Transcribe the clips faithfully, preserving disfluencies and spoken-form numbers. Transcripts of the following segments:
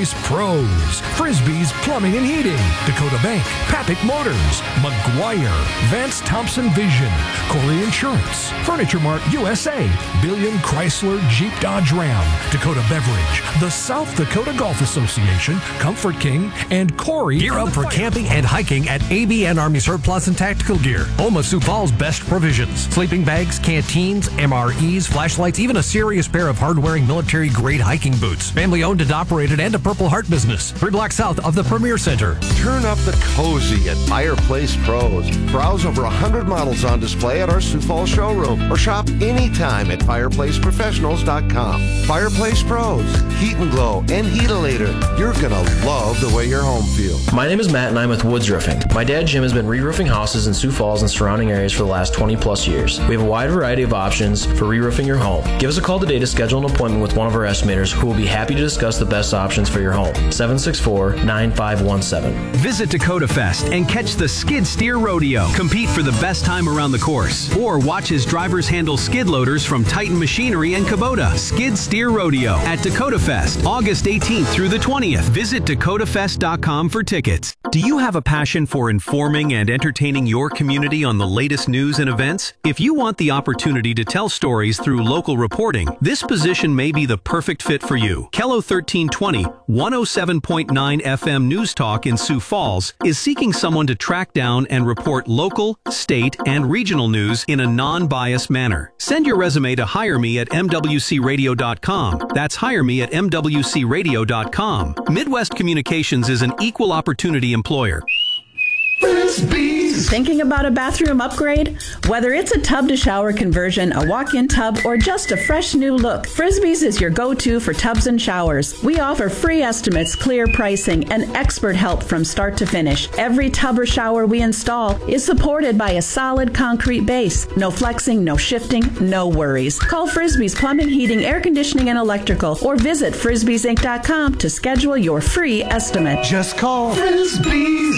Place Pros, Frisbee's Plumbing and Heating, Dakota Bank, Papik Motors, McGuire, Vance Thompson Vision, Corey Insurance, Furniture Mart U S A, Billion Chrysler Jeep Dodge Ram, Dakota Beverage, the South Dakota Golf Association, Comfort King, and Corey. Gear up for camping and hiking at A B N Army Surplus and Tactical Gear. Home of Sioux Falls' best provisions. Sleeping bags, canteens, M R Es, flashlights, even a serious pair of hard-wearing military-grade hiking boots. Family-owned and operated and a Purple Heart business. Three blocks south of the Premier Center. Turn up the cozy at Fireplace Pros. Browse over one hundred models on display at our Sioux Falls showroom or shop anytime at fireplace professionals dot com. Fireplace Pros, Heat and Glow and Heatilator. You're gonna love the way your home feels. My name is Matt and I'm with Woods Roofing. My dad Jim has been re-roofing houses in Sioux Falls and surrounding areas for the last twenty plus years. We have a wide variety of options for re-roofing your home. Give us a call today to schedule an appointment with one of our estimators who will be happy to discuss the best options for your home. seven six four, nine five one seven. Visit Dakota Fest and catch the Skid Steer Rodeo. Compete for the best time around the course. Or watch as drivers handle skid loaders from Titan Machinery and Kubota. Skid Steer Rodeo at Dakota Fest, August eighteenth through the twentieth. Visit dakota fest dot com for tickets. Do you have a passion for informing and entertaining your community on the latest news and events? If you want the opportunity to tell stories through local reporting, this position may be the perfect fit for you. Kello thirteen twenty, one oh seven point nine F M News Talk in Sioux Falls is seeking someone to track down and report local, state, and regional news in a non-biased manner. Send your resume to hire me at m w c radio dot com. That's hire me at m w c radio dot com. Midwest Communications is an equal opportunity employer. Frisbees. Thinking about a bathroom upgrade? Whether it's a tub to shower conversion, a walk-in tub, or just a fresh new look, Frisbees is your go-to for tubs and showers. We offer free estimates, clear pricing, and expert help from start to finish. Every tub or shower we install is supported by a solid concrete base. No flexing, no shifting, no worries. Call Frisbees Plumbing, Heating, Air Conditioning, and Electrical, or visit frisbees inc dot com to schedule your free estimate. Just call Frisbees.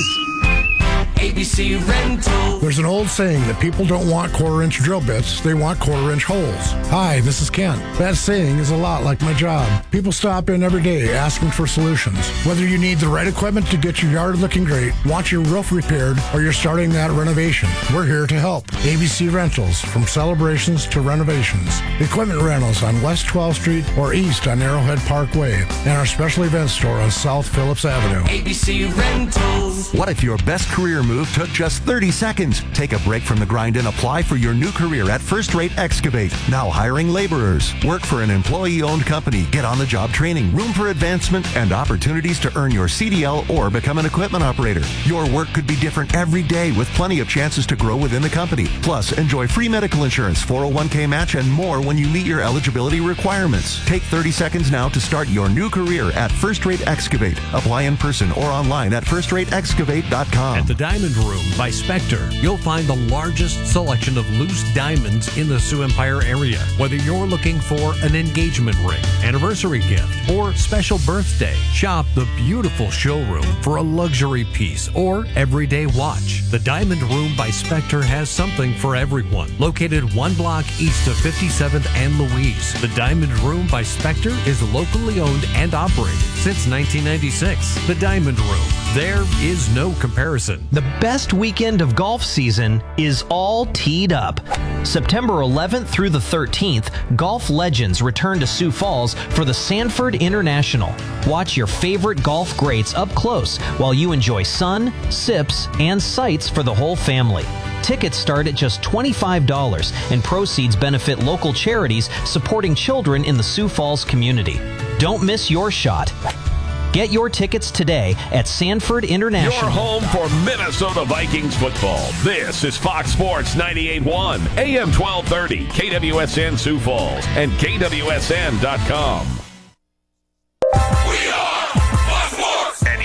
A B C Rental. There's an old saying that people don't want quarter-inch drill bits, they want quarter-inch holes. Hi, this is Kent. That saying is a lot like my job. People stop in every day asking for solutions. Whether you need the right equipment to get your yard looking great, want your roof repaired, or you're starting that renovation, we're here to help. A B C Rentals, from celebrations to renovations. Equipment rentals on West twelfth Street or east on Arrowhead Parkway, and our special event store on South Phillips Avenue. A B C Rentals. What if your best career move took just thirty seconds? Take a break from the grind and apply for your new career at First Rate Excavate. Now hiring laborers. Work for an employee-owned company. Get on-the-job training, room for advancement, and opportunities to earn your C D L or become an equipment operator. Your work could be different every day with plenty of chances to grow within the company. Plus, enjoy free medical insurance, four oh one k match, and more when you meet your eligibility requirements. Take thirty seconds now to start your new career at First Rate Excavate. Apply in person or online at first rate excavate dot com. At the Diamond Room by Spectre, you'll find the largest selection of loose diamonds in the Sioux Empire area. Whether you're looking for an engagement ring, anniversary gift, or special birthday, shop the beautiful showroom for a luxury piece or everyday watch. The Diamond Room by Spectre has something for everyone. Located one block east of fifty-seventh and Louise, the Diamond Room by Spectre is locally owned and operated since nineteen ninety-six. The Diamond Room. There is no comparison. The best weekend of golf season is all teed up. September eleventh through the thirteenth, golf legends return to Sioux Falls for the Sanford International. Watch your favorite golf greats up close while you enjoy sun, sips, and sights for the whole family. Tickets start at just twenty-five dollars, and proceeds benefit local charities supporting children in the Sioux Falls community. Don't miss your shot. Get your tickets today at Sanford International. Your home for Minnesota Vikings football. This is Fox Sports ninety-eight point one, A M twelve thirty, K W S N Sioux Falls, and K W S N dot com. We are Fox Sports. And here's what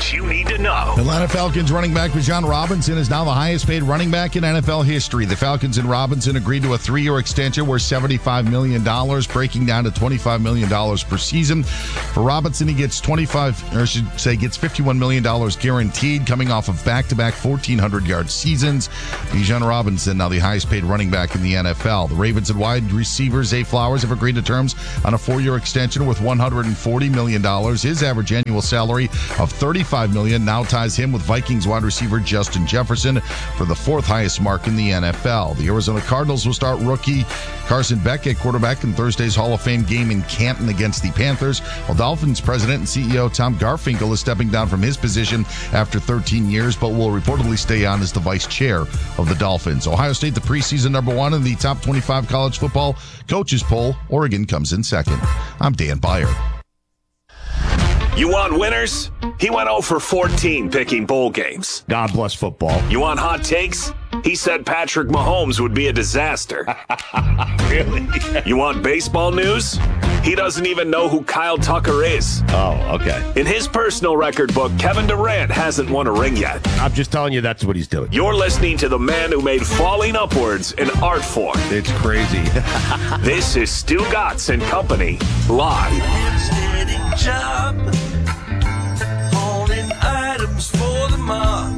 what you need to know. Atlanta Falcons running back Bijan Robinson is now the highest paid running back in N F L history. The Falcons and Robinson agreed to a three-year extension worth seventy-five million dollars, breaking down to twenty-five million dollars per season. For Robinson, he gets twenty-five, or I should say gets fifty-one million dollars guaranteed, coming off of back-to-back fourteen hundred yard seasons. Bijan Robinson, now the highest paid running back in the N F L. The Ravens and wide receiver Zay Flowers have agreed to terms on a four-year extension worth one hundred forty million dollars. His average annual salary of thirty-five million dollars now ties him with Vikings wide receiver Justin Jefferson for the fourth highest mark in the N F L. The Arizona Cardinals will start rookie Carson Beck at quarterback in Thursday's Hall of Fame game in Canton against the Panthers, while Dolphins president and C E O Tom Garfinkel is stepping down from his position after thirteen years, but will reportedly stay on as the vice chair of the Dolphins. Ohio State, the preseason number one in the top twenty-five college football coaches poll. Oregon comes in second. I'm Dan Byer. You want winners? He went oh for fourteen picking bowl games. God bless football. You want hot takes? He said Patrick Mahomes would be a disaster. Really? You want baseball news? He doesn't even know who Kyle Tucker is. Oh, okay. In his personal record book, Kevin Durant hasn't won a ring yet. I'm just telling you that's what he's doing. You're listening to the man who made falling upwards an art form. It's crazy. This is Stu Gatz and Company, live. Job, holding items for the mob.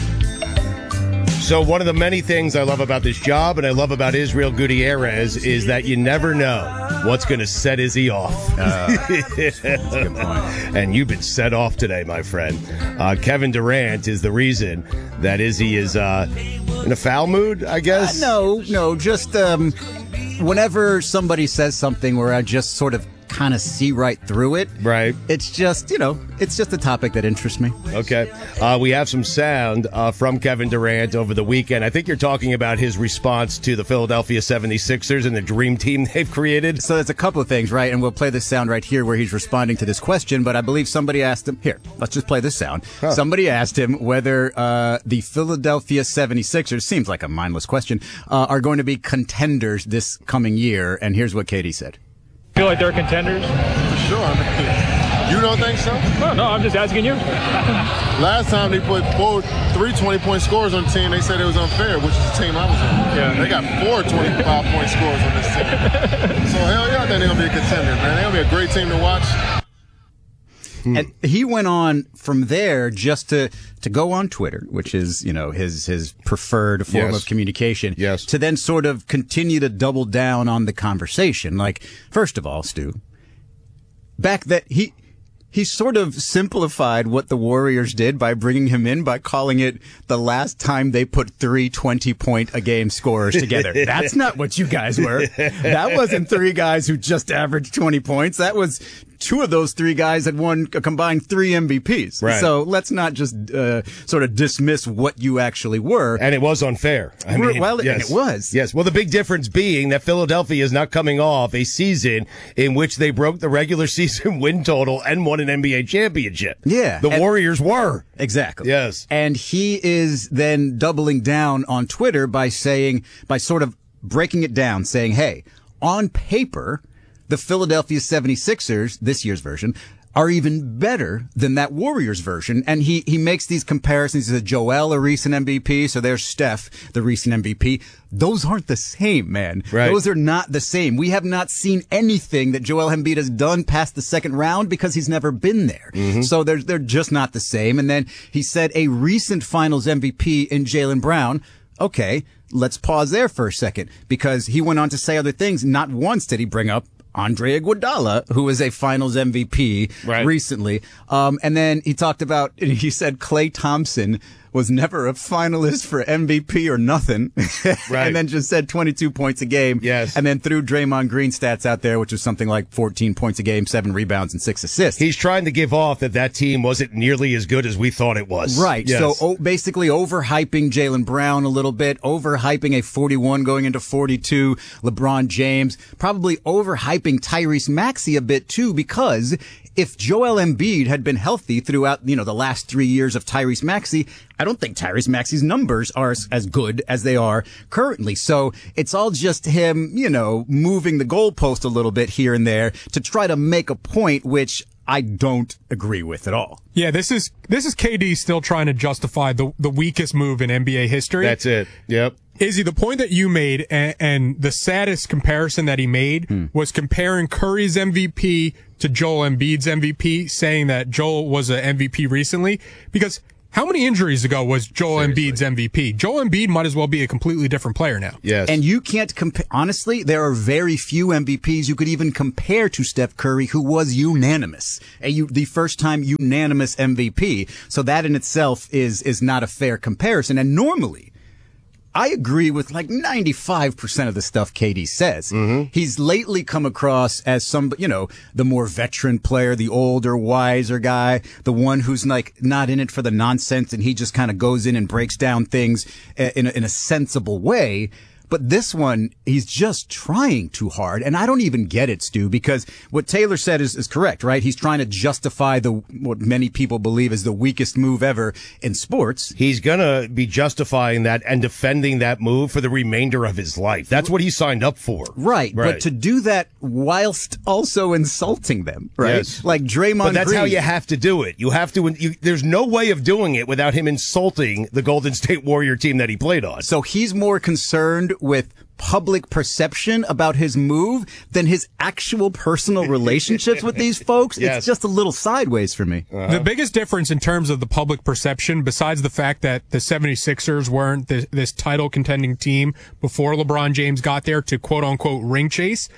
So one of the many things I love about this job and I love about Israel Gutierrez is that you never know what's going to set Izzy off. Uh, that's a good point. And you've been set off today, my friend. Uh, Kevin Durant is the reason that Izzy is uh, in a foul mood, I guess? Uh, no, no, just um, whenever somebody says something where I just sort of kind of see right through it. Right. It's just, you know, it's just a topic that interests me. Okay. Uh, we have some sound uh, from Kevin Durant over the weekend. I think you're talking about his response to the Philadelphia seventy-sixers and the dream team they've created. So there's a couple of things, right? And we'll play this sound right here where he's responding to this question. But I believe somebody asked him, here, let's just play this sound. Huh. Somebody asked him whether uh, the Philadelphia seventy-sixers, seems like a mindless question, uh, are going to be contenders this coming year. And here's what Katie said. Feel like they're contenders? For sure. I mean, you don't think so? No, no, I'm just asking you. Last time they put four, three twenty-point scores on the team, they said it was unfair, which is the team I was on. Yeah. They got four twenty-five point scores on this team. So, hell yeah, I think they're going to be a contender, man. They're going to be a great team to watch. And he went on from there just to, to go on Twitter, which is, you know, his, his preferred form yes. of communication. Yes. To then sort of continue to double down on the conversation. Like, first of all, Stu, back that he, he sort of simplified what the Warriors did by bringing him in by calling it the last time they put three twenty-point-a-game scorers together. That's not what you guys were. That wasn't three guys who just averaged twenty points. That was two of those three guys had won a combined three M V Ps. Right. So let's not just uh, sort of dismiss what you actually were. And it was unfair. I mean, well, yes. and it was. Yes. Well, the big difference being that Philadelphia is not coming off a season in which they broke the regular season win total and won an N B A championship. Yeah. The and, Warriors were. Exactly. Yes. And he is then doubling down on Twitter by saying, by sort of breaking it down, saying, hey, on paper, the Philadelphia seventy-sixers, this year's version, are even better than that Warriors version. And he, he makes these comparisons. He says Joel, a recent M V P. So there's Steph, the recent M V P. Those aren't the same, man. Right. Those are not the same. We have not seen anything that Joel Embiid has done past the second round because he's never been there. Mm-hmm. So they're, they're just not the same. And then he said a recent finals M V P in Jaylen Brown. Okay, let's pause there for a second because he went on to say other things. Not once did he bring up Andre Iguodala, who was a finals M V P right. recently. Um, and then he talked about, he said Klay Thompson was never a finalist for M V P or nothing. Right. And then just said twenty-two points a game. Yes. And then threw Draymond Green stats out there, which was something like fourteen points a game, seven rebounds, and six assists. He's trying to give off that that team wasn't nearly as good as we thought it was. Right. Yes. So oh, basically overhyping Jaylen Brown a little bit, overhyping a forty-one going into forty-two LeBron James, probably overhyping Tyrese Maxey a bit too, because if Joel Embiid had been healthy throughout, you know, the last three years of Tyrese Maxey, I don't think Tyrese Maxey's numbers are as, as good as they are currently. So it's all just him, you know, moving the goalpost a little bit here and there to try to make a point, which I don't agree with at all. Yeah, this is this is K D still trying to justify the the weakest move in N B A history. That's it. Yep. Izzy, the point that you made and, and the saddest comparison that he made hmm. was comparing Curry's M V P to Joel Embiid's M V P, saying that Joel was an M V P recently. Because how many injuries ago was Joel Seriously. Embiid's M V P? Joel Embiid might as well be a completely different player now. Yes. And you can't compare. Honestly, there are very few M V Ps you could even compare to Steph Curry, who was unanimous. A, you, the first time unanimous M V P. So that in itself is, is not a fair comparison. And normally, I agree with like ninety-five percent of the stuff K D says. Mm-hmm. He's lately come across as some, you know, the more veteran player, the older, wiser guy, the one who's like not in it for the nonsense, and he just kind of goes in and breaks down things in a, in a sensible way. But this one, he's just trying too hard. And I don't even get it, Stu, because what Taylor said is, is correct, right? He's trying to justify the what many people believe is the weakest move ever in sports. He's going to be justifying that and defending that move for the remainder of his life. That's what he signed up for. Right. right. But to do that whilst also insulting them, right? Yes. Like Draymond But that's Green. how you have to do it. You have to, you, there's no way of doing it without him insulting the Golden State Warrior team that he played on. So he's more concerned with public perception about his move than his actual personal relationships with these folks. Yes. It's just a little sideways for me. Uh-huh. The biggest difference in terms of the public perception, besides the fact that the seventy-sixers weren't this, this title contending team before LeBron James got there to quote unquote ring chase,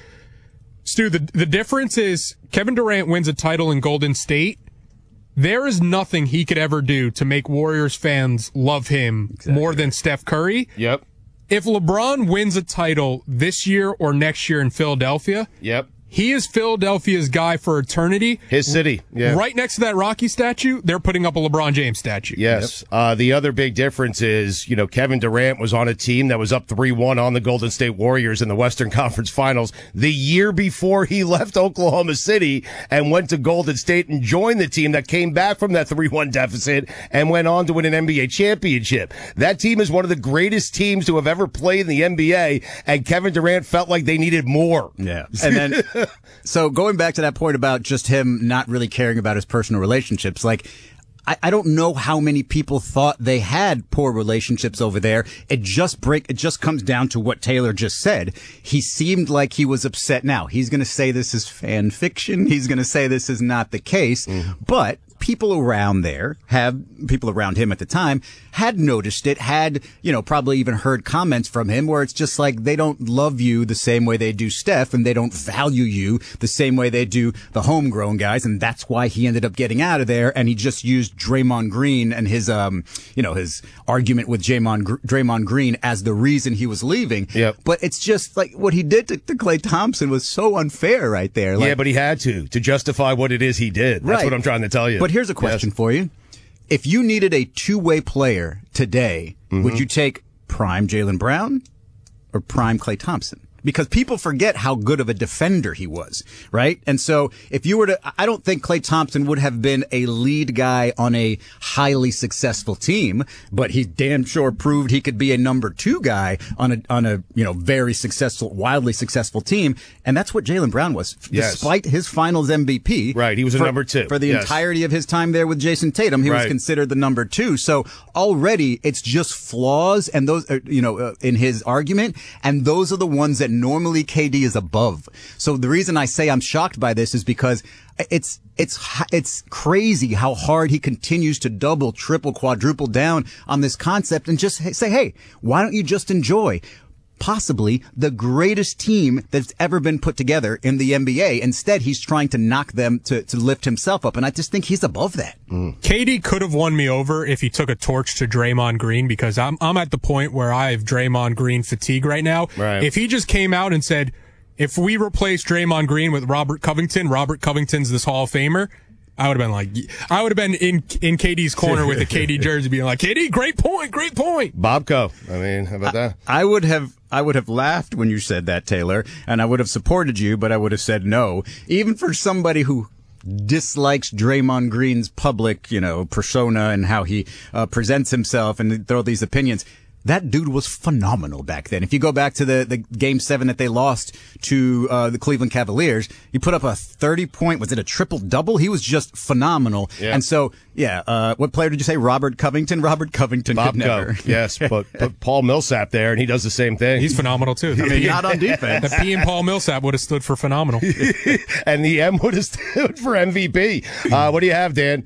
Stu, the, the difference is Kevin Durant wins a title in Golden State. There is nothing he could ever do to make Warriors fans love him exactly. more than Steph Curry. Yep. If LeBron wins a title this year or next year in Philadelphia, yep. he is Philadelphia's guy for eternity. His city. Yeah. Right next to that Rocky statue, they're putting up a LeBron James statue. Yes. Yep. Uh, the other big difference is, you know, Kevin Durant was on a team that was up three one on the Golden State Warriors in the Western Conference Finals the year before he left Oklahoma City and went to Golden State and joined the team that came back from that three one deficit and went on to win an N B A championship. That team is one of the greatest teams to have ever played in the N B A, and Kevin Durant felt like they needed more. Yeah. And then so going back to that point about just him not really caring about his personal relationships, like, I, I don't know how many people thought they had poor relationships over there. It just break, it just comes down to what Taylor just said. He seemed like he was upset. Now, he's going to say this is fan fiction. He's going to say this is not the case, mm-hmm. but people around there have, people around him at the time had noticed it, had, you know, probably even heard comments from him where it's just like they don't love you the same way they do Steph, and they don't value you the same way they do the homegrown guys. And that's why he ended up getting out of there. And he just used Draymond Green and his, um, you know, his argument with Draymond, Draymond Green as the reason he was leaving. Yep. But it's just like what he did to, to Klay Thompson was so unfair right there. Like, yeah, but he had to, to justify what it is he did. That's right. what I'm trying to tell you. But here's a question yes. for you. If you needed a two-way player today, mm-hmm. would you take prime Jaylen Brown or prime Klay Thompson? Because people forget how good of a defender he was, right? And so if you were to, I don't think Klay Thompson would have been a lead guy on a highly successful team, but he damn sure proved he could be a number two guy on a, on a, you know, very successful, wildly successful team. And that's what Jaylen Brown was, yes. despite his finals M V P. Right. He was for, a number two. For the yes. entirety of his time there with Jason Tatum, he right. was considered the number two. So already it's just flaws and those, uh, you know, uh, in his argument. And those are the ones that normally K D is above. So the reason I say I'm shocked by this is because it's, it's, it's crazy how hard he continues to double, triple, quadruple down on this concept and just say, hey, why don't you just enjoy possibly the greatest team that's ever been put together in the N B A? Instead, he's trying to knock them to, to lift himself up. And I just think he's above that. Mm. K D could have won me over if he took a torch to Draymond Green, because I'm, I'm at the point where I have Draymond Green fatigue right now. Right. If he just came out and said, if we replace Draymond Green with Robert Covington, Robert Covington's this Hall of Famer, I would have been like, I would have been in in K D's corner with a K D jersey being like, K D, great point, great point. Bobco. I mean, how about that? I, I would have, I would have laughed when you said that, Taylor, and I would have supported you, but I would have said no. Even for somebody who dislikes Draymond Green's public, you know, persona and how he uh, presents himself and throw these opinions. that dude was phenomenal back then. If you go back to the, the game seven that they lost to uh, the Cleveland Cavaliers, he put up a thirty point, was it a triple double? He was just phenomenal. Yeah. And so, yeah, uh, what player did you say? Robert Covington? Robert Covington Bob could never. Cove. Yes, but put Paul Millsap there, and he does the same thing. He's phenomenal, too. I mean, not on defense. The P in Paul Millsap would have stood for phenomenal. And the M would have stood for M V P. Uh, what do you have, Dan?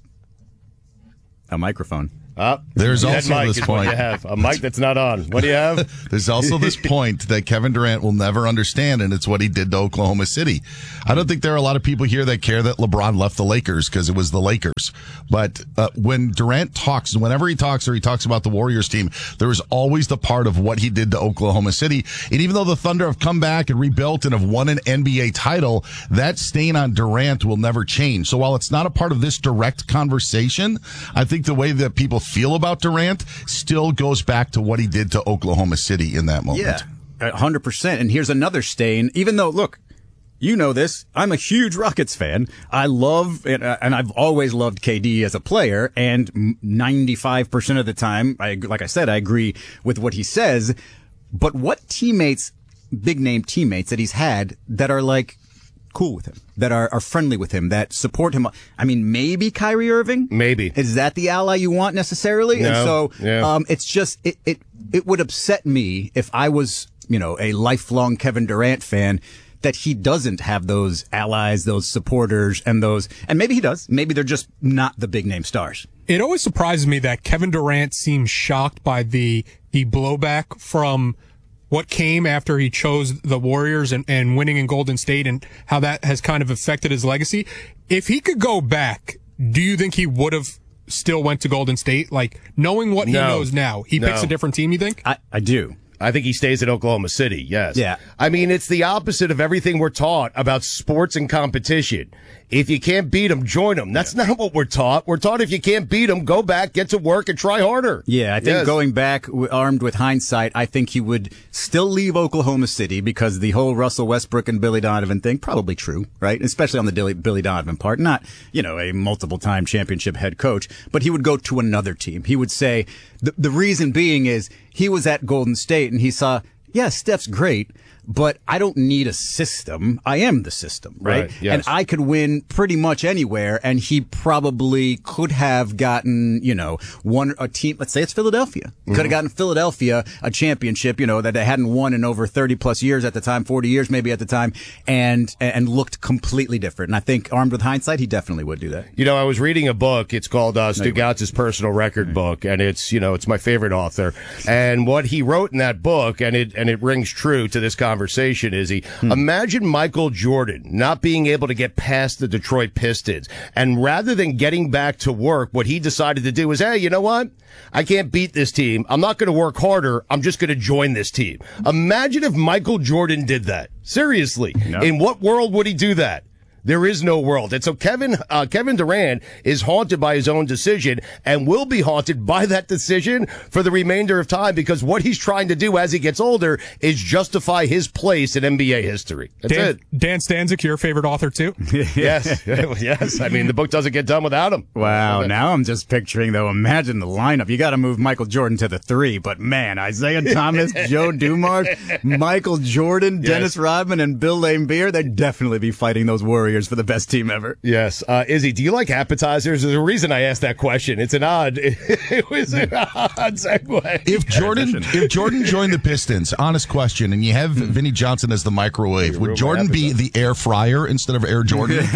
A microphone. Uh, There's that also mic this is point. What you have. A mic that's not on. What do you have? There's also this point that Kevin Durant will never understand, and it's what he did to Oklahoma City. I don't think there are a lot of people here that care that LeBron left the Lakers because it was the Lakers. But uh, when Durant talks, whenever he talks or he talks about the Warriors team, there is always the part of what he did to Oklahoma City. And even though the Thunder have come back and rebuilt and have won an N B A title, that stain on Durant will never change. So while it's not a part of this direct conversation, I think the way that people feel about Durant still goes back to what he did to Oklahoma City in that moment. Yeah, one hundred percent. And here's another stain, even though, look, you know this, I'm a huge Rockets fan. I love, and, uh, and I've always loved K D as a player, and ninety-five percent of the time, I, like I said, I agree with what he says. But what teammates, big name teammates that he's had that are like, cool with him, that are, are friendly with him, that support him. I mean, maybe Kyrie Irving? Maybe. Is that the ally you want necessarily? No. And so, yeah. um, it's just, it, it, it would upset me if I was, you know, a lifelong Kevin Durant fan, that he doesn't have those allies, those supporters, and those, and maybe he does. Maybe they're just not the big name stars. It always surprises me that Kevin Durant seems shocked by the, the blowback from what came after he chose the Warriors and, and winning in Golden State, and how that has kind of affected his legacy. If he could go back, do you think he would have still went to Golden State? Like, knowing what he No. knows now, he No. picks a different team, you think? I, I do. I think he stays at Oklahoma City, yes. Yeah. I mean, it's the opposite of everything we're taught about sports and competition. If you can't beat them, join them. That's not what we're taught. We're taught if you can't beat them, go back, get to work, and try harder. Yeah, I think Yes. going back w- armed with hindsight, I think he would still leave Oklahoma City, because the whole Russell Westbrook and Billy Donovan thing, probably true, right? Especially on the Dilly, Billy Donovan part. Not, you know, a multiple-time championship head coach, but he would go to another team. He would say, the, the reason being is he was at Golden State and he saw, yeah, Steph's great, but I don't need a system. I am the system, right? Right, yes. And I could win pretty much anywhere, and he probably could have gotten, you know, one a team. Let's say it's Philadelphia. Mm-hmm. Could have gotten Philadelphia a championship, you know, that they hadn't won in over thirty plus years at the time, forty years maybe at the time, and and looked completely different. And I think, armed with hindsight, he definitely would do that. You know, I was reading a book. It's called uh, Stugatz's personal record book, and it's, you know, it's my favorite author. And what he wrote in that book, and it and it rings true to this conversation, is he hmm. imagine Michael Jordan not being able to get past the Detroit Pistons, and rather than getting back to work, what he decided to do was, hey, you know what? I can't beat this team. I'm not going to work harder. I'm just going to join this team. Imagine if Michael Jordan did that. Seriously, no. In what world would he do that? There is no world. And so Kevin, uh, Kevin Durant is haunted by his own decision, and will be haunted by that decision for the remainder of time, because what he's trying to do as he gets older is justify his place in N B A history. That's Dan, it. Dan Stanzik, your favorite author too? Yes. Yes. I mean, the book doesn't get done without him. Wow. Now I'm just picturing, though, imagine the lineup. You got to move Michael Jordan to the three, but man, Isaiah Thomas, Joe Dumars, Michael Jordan, Yes. Dennis Rodman, and Bill Laimbeer, they'd definitely be fighting those Warriors for the best team ever. Yes. Uh, Izzy, do you like appetizers? There's a reason I asked that question. It's an odd, it was an odd segue. If Jordan, if Jordan joined the Pistons, honest question, and you have Vinnie Johnson as the microwave, would Jordan be the air fryer instead of Air Jordan? Or is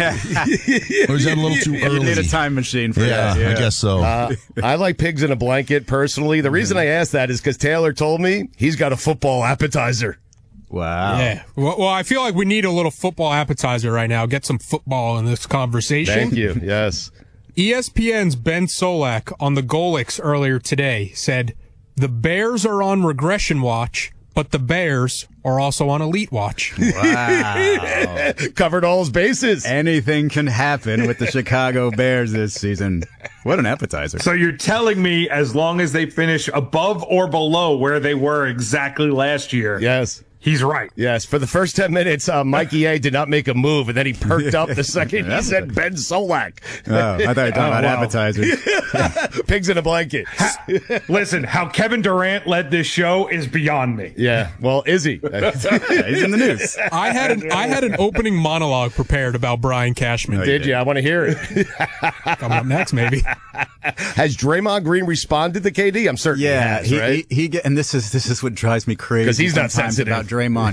that a little too early? You need a time machine for yeah, that. Yeah, I guess so. Uh, I like pigs in a blanket personally. The reason I asked that is because Taylor told me he's got a football appetizer. Wow. Yeah. Well, well, I feel like we need a little football appetizer right now. Get some football in this conversation. Thank you. Yes. E S P N's Ben Solak on the Golix earlier today said the Bears are on regression watch, but the Bears are also on elite watch. Wow. Covered all his bases. Anything can happen with the Chicago Bears this season. What an appetizer. So you're telling me as long as they finish above or below where they were exactly last year, yes, He's right. Yes, for the first ten minutes, uh, Mikey A did not make a move, and then he perked up the second he said Ben Solak. Oh, I thought you were talking Oh, about wow. appetizers. Pigs in a blanket. Listen, how Kevin Durant led this show is beyond me. Yeah, well, is he? Yeah, he's in the news. I had an I had an opening monologue prepared about Brian Cashman. Did you? I want to hear it. Coming up next, maybe. Has Draymond Green responded to K D? I'm certain Yeah, he has, right? he, he get, and this is this is what drives me crazy 'Cause he's not sometimes sensitive. about Draymond.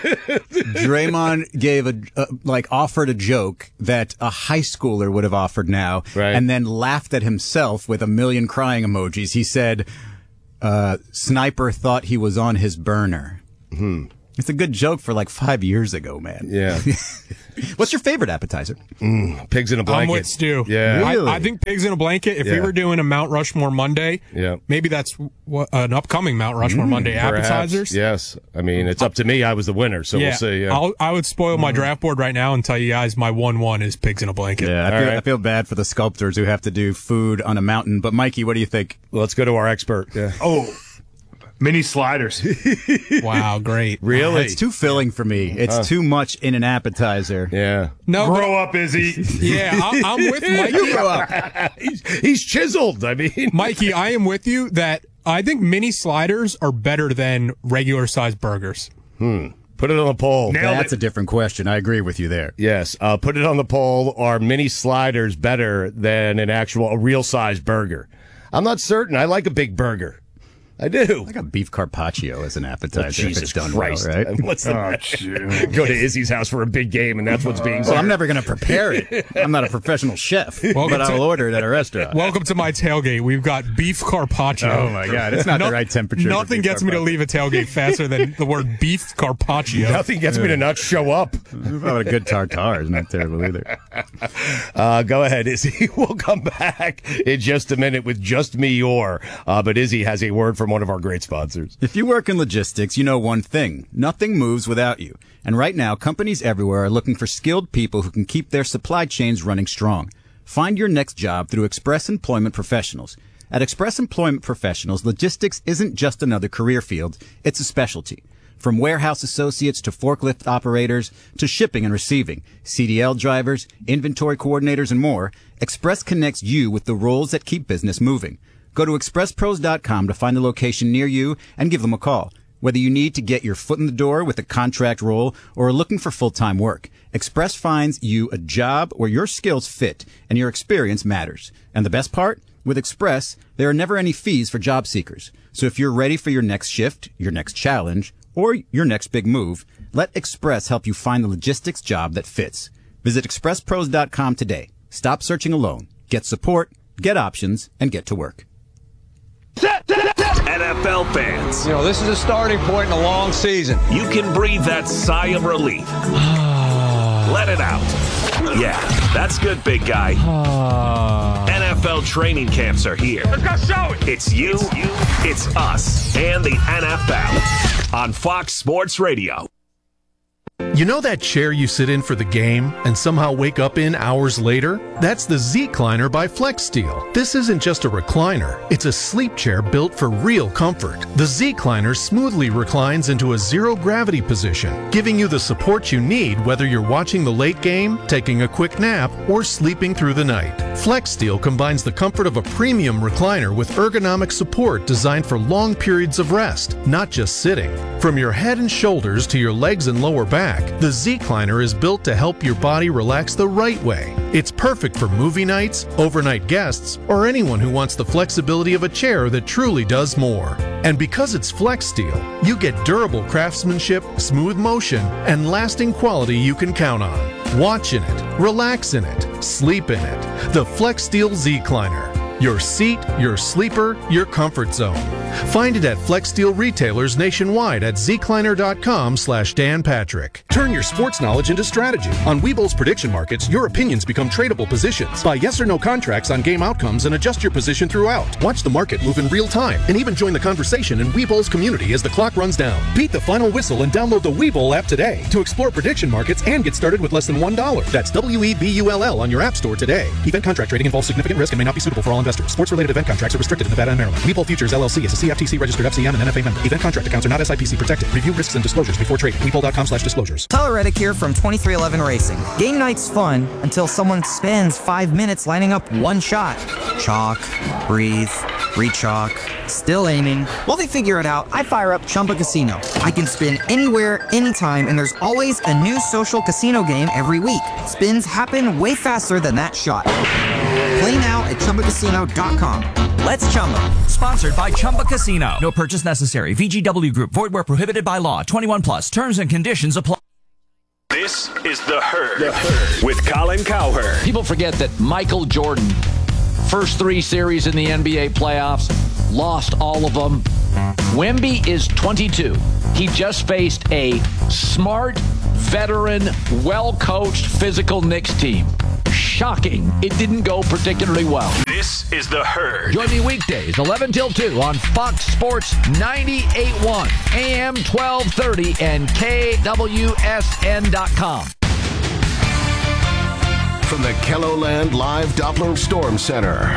Draymond gave a, a like offered a joke that a high schooler would have offered now, Right. and then laughed at himself with a million crying emojis. He said, uh, "Sniper thought he was on his burner." Hmm. It's a good joke for like five years ago, man. Yeah. What's your favorite appetizer? Mm, pigs in a blanket. I'm with Stu. Yeah. Really? I, I think pigs in a blanket. If we Yeah. were doing a Mount Rushmore Monday, Yeah. maybe that's what, an upcoming Mount Rushmore Monday Perhaps, appetizers. Yes. I mean, it's up to me. I was the winner, so yeah, we'll see. Yeah. I'll, I would spoil my draft board right now and tell you guys my one one is pigs in a blanket. Yeah, I All feel, right. I feel bad for the sculptors who have to do food on a mountain. But Mikey, what do you think? Let's go to our expert. Yeah. Oh, mini sliders. Wow, great. Really? It's too filling for me. It's too much in an appetizer. Yeah. No, but- Grow up, Izzy. yeah, I, I'm with Mikey. You grow up. he's, he's chiseled. I mean, Mikey, I am with you that I think mini sliders are better than regular sized burgers. hmm. Put it on the poll. Nailed That's it. a different question. I agree with you there. Yes. Uh, put it on the poll. Are mini sliders better than an actual, a real size burger? I'm not certain. I like a big burger. I do. I got beef carpaccio as an appetizer. Oh, if Jesus it's done Christ. well, right? What's the Oh, shoot. Go to Izzy's house for a big game, and that's what's being Well, I'm served. never going to prepare it. I'm not a professional chef, Welcome but I'll to- order it at a restaurant. Welcome to my tailgate. We've got beef carpaccio. Oh, my God. It's not the right temperature for Nothing beef gets me to carpaccio. leave a tailgate faster than the word beef carpaccio. Nothing gets me to not show up. How about a good tartare? Isn't that terrible either? Uh, go ahead, Izzy. We'll come back in just a minute with Just Me Your. Uh, but Izzy has a word from one of our great sponsors. If you work in logistics, you know one thing. Nothing moves without you. And right now, companies everywhere are looking for skilled people who can keep their supply chains running strong. Find your next job through Express Employment Professionals. At Express Employment Professionals, logistics isn't just another career field, it's a specialty. From warehouse associates to forklift operators to shipping and receiving, C D L drivers, inventory coordinators, and more, Express connects you with the roles that keep business moving. Go to express pros dot com to find a location near you and give them a call. Whether you need to get your foot in the door with a contract role or are looking for full-time work, Express finds you a job where your skills fit and your experience matters. And the best part? With Express, there are never any fees for job seekers. So if you're ready for your next shift, your next challenge, or your next big move, let Express help you find the logistics job that fits. Visit express pros dot com today. Stop searching alone. Get support, get options, and get to work. N F L fans, You know, this is a starting point in a long season. you can breathe that sigh of relief. Let it out. Yeah, that's good, big guy. N F L training camps are here. Let's go show it. It's you, it's us, and the N F L on Fox Sports Radio. You know that chair you sit in for the game and somehow wake up in hours later? That's the Z-Cliner by FlexSteel. This isn't just a recliner, it's a sleep chair built for real comfort. The Z-Cliner smoothly reclines into a zero-gravity position, giving you the support you need whether you're watching the late game, taking a quick nap, or sleeping through the night. FlexSteel combines the comfort of a premium recliner with ergonomic support designed for long periods of rest, not just sitting. From your head and shoulders to your legs and lower back, the Z-Cliner is built to help your body relax the right way. It's perfect for movie nights, overnight guests, or anyone who wants the flexibility of a chair that truly does more. And because it's FlexSteel, you get durable craftsmanship, smooth motion, and lasting quality you can count on. Watch in it, relax in it, sleep in it. The FlexSteel Z-Cliner. Your seat, your sleeper, your comfort zone. Find it at FlexSteel retailers nationwide at zcliner.com slash Dan Patrick. Turn your sports knowledge into strategy. On Webull's prediction markets, your opinions become tradable positions. Buy yes or no contracts on game outcomes and adjust your position throughout. Watch the market move in real time and even join the conversation in Webull's community as the clock runs down. Beat the final whistle and download the Webull app today to explore prediction markets and get started with less than one dollar. That's W E B U L L on your app store today. Event contract trading involves significant risk and may not be suitable for all investors. Sports-related event contracts are restricted in Nevada and Maryland. Webull Futures, L L C is a C F T C registered F C M and N F A member. Event contract accounts are not S I P C protected. Review risks and disclosures before trading. Webull.com slash disclosures. Tyler Reddick here from twenty-three eleven Racing. Game night's fun until someone spends five minutes lining up one shot. Chalk, breathe, re-chalk, still aiming. While they figure it out, I fire up Chumba Casino. I can spin anywhere, anytime, and there's always a new social casino game every week. Spins happen way faster than that shot. Play now at Chumba Casino dot com. Let's Chumba. Sponsored by Chumba Casino. No purchase necessary. V G W Group. Void where prohibited by law. twenty-one plus. Terms and conditions apply. This is The Herd, the Herd. with Colin Cowherd. People forget that Michael Jordan, first three series in the N B A playoffs, lost all of them. Wemby is twenty-two. He just faced a smart, veteran, well-coached, physical Knicks team. Shocking. It didn't go particularly well. This is The Herd. Join me weekdays, eleven till two on Fox Sports ninety-eight point one, A M twelve thirty, and K W S N dot com. From the KELOLAND Live Doppler Storm Center.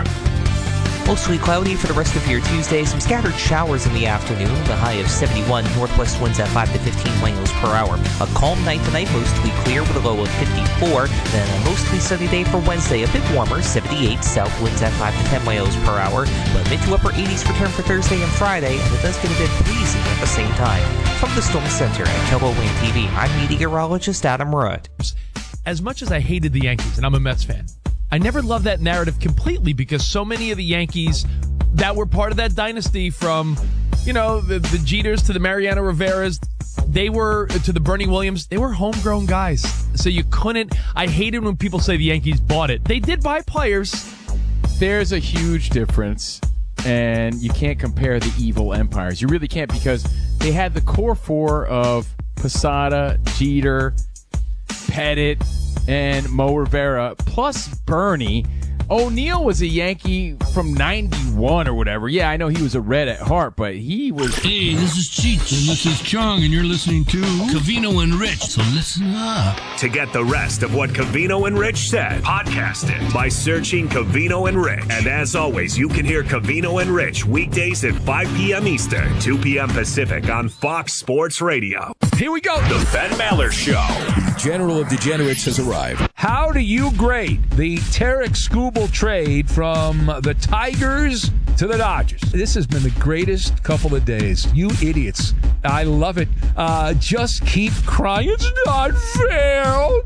Mostly cloudy for the rest of your Tuesday. Some scattered showers in the afternoon. The high of seventy-one. Northwest winds at five to fifteen miles per hour. A calm night tonight, mostly clear with a low of fifty-four. Then a mostly sunny day for Wednesday. A bit warmer, seventy-eight. South winds at five to ten miles per hour. But mid to upper eighties return for Thursday and Friday. And it does get a bit breezy at the same time. From the Storm Center at KELOLAND T V, I'm meteorologist Adam Rudd. As much as I hated the Yankees, and I'm a Mets fan, I never loved that narrative completely because so many of the Yankees that were part of that dynasty, from, you know, the, the Jeters to the Mariano Riveras, they were, to the Bernie Williams, they were homegrown guys. So you couldn't, I hated when people say the Yankees bought it. They did buy players. There's a huge difference, and you can't compare the evil empires. You really can't, because they had the core four of Posada, Jeter, Pettit, and Mo Rivera, plus Bernie. O'Neill was a Yankee from ninety-one or whatever. Yeah, I know he was a Red at heart, but he was... Hey, this is Cheech, and this is Chong, and you're listening to Covino and Rich, so listen up. To get the rest of what Covino and Rich said, podcast it by searching Covino and Rich. And as always, you can hear Covino and Rich weekdays at five p.m. Eastern, two p.m. Pacific on Fox Sports Radio. Here we go. The Ben Maller Show. The General of Degenerates has arrived. How do you grade the Tarek Skubal trade from the Tigers to the Dodgers? This has been the greatest couple of days. You idiots. I love it. Uh, just keep crying. It's not fair. Oh,